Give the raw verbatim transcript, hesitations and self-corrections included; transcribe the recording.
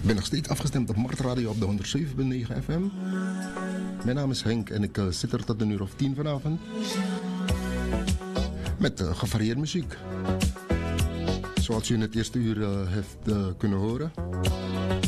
Ik ben nog steeds afgestemd op Marktradio op de honderd zeven komma negen F M. Mijn naam is Henk en ik uh, zit er tot een uur of tien vanavond. Met uh, gevarieerde muziek. Zoals u in het eerste uur uh, heeft uh, kunnen horen.